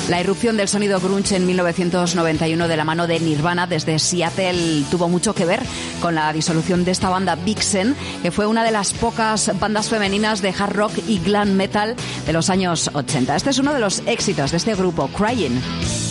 La irrupción del sonido grunge en 1991 de la mano de Nirvana desde Seattle tuvo mucho que ver con la disolución de esta banda Vixen, que fue una de las pocas bandas femeninas de hard rock y glam metal de los años 80. Este es uno de los éxitos de este grupo, Crying.